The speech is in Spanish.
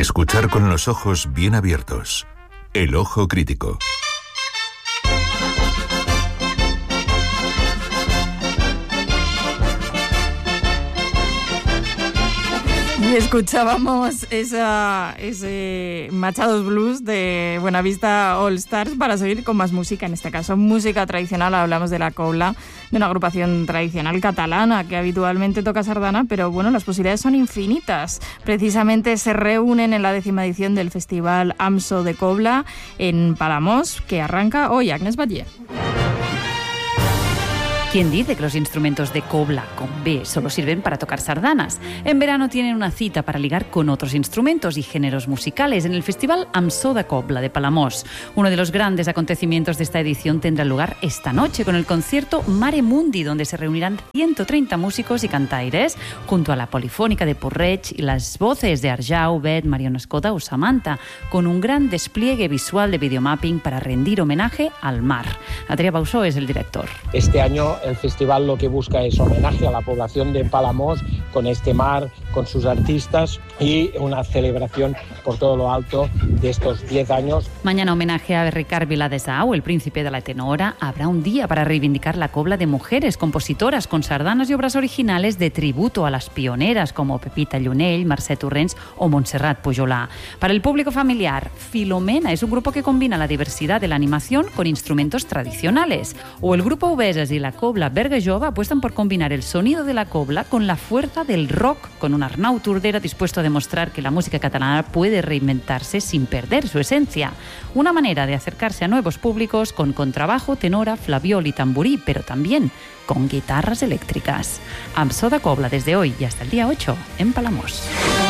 Escuchar con los ojos bien abiertos. El ojo crítico. Y escuchábamos ese Machados Blues de Buenavista All Stars para seguir con más música, en este caso música tradicional. Hablamos de la cobla, de una agrupación tradicional catalana que habitualmente toca sardana, pero bueno, las posibilidades son infinitas. Precisamente se reúnen en la 10ª edición del Festival AMSO de Cobla en Palamós, que arranca hoy. Agnes Batlle. ¿Quién dice que los instrumentos de cobla con B solo sirven para tocar sardanas? En verano tienen una cita para ligar con otros instrumentos y géneros musicales en el Festival AMSO de Cobla de Palamós. Uno de los grandes acontecimientos de esta edición tendrá lugar esta noche con el concierto Mare Mundi, donde se reunirán 130 músicos y cantaires junto a la Polifónica de Porreig y las voces de Arjau, Bet, Mariona Escoda o Samantha, con un gran despliegue visual de videomapping para rendir homenaje al mar. Adrià Bausó es el director. Este año el festival lo que busca es homenaje a la población de Palamós con este mar, con sus artistas y una celebración por todo lo alto de estos 10 años. Mañana homenaje a Ricard Viladesau, el príncipe de la tenora. Habrá un día para reivindicar la cobla de mujeres compositoras con sardanas y obras originales de tributo a las pioneras como Pepita Llunell, Mercè Torrents o Montserrat Pujolà. Para el público familiar, Filomena es un grupo que combina la diversidad de la animación con instrumentos tradicionales. O el grupo Obeses y la cobla Berga Jove apuestan por combinar el sonido de la cobla con la fuerza del rock, con un Arnau Tordera dispuesto a demostrar que la música catalana puede reinventarse sin perder su esencia. Una manera de acercarse a nuevos públicos con contrabajo, tenora, flabiol y tamborí, pero también con guitarras eléctricas. AMSO de Cobla desde hoy y hasta el día 8 en Palamós.